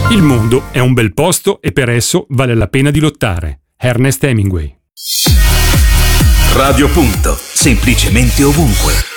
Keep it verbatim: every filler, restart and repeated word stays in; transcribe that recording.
Il mondo è un bel posto e per esso vale la pena di lottare. Ernest Hemingway. Radio Punto, semplicemente ovunque.